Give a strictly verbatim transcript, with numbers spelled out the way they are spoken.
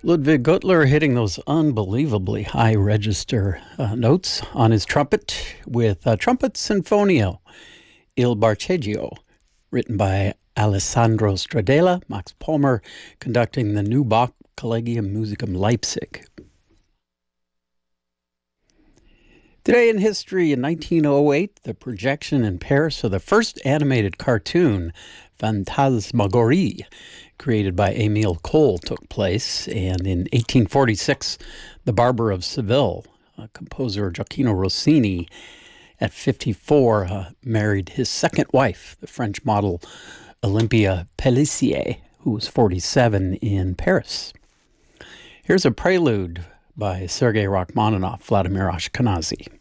Ludwig Gutler hitting those unbelievably high register uh, notes on his trumpet with uh, Trumpet Sinfonio, Il Barcheggio, written by Alessandro Stradella, Max Palmer, conducting the new Bach Collegium Musicum Leipzig. Today in history, in nineteen oh eight, the projection in Paris of the first animated cartoon, Phantasmagorie, created by Emile Cole, took place. And in eighteen forty-six, The Barber of Seville, uh, composer Gioacchino Rossini, at fifty-four, uh, married his second wife, the French model Olympia Pellissier, who was forty-seven, in Paris. Here's a prelude by Sergei Rachmaninoff, Vladimir Ashkenazy.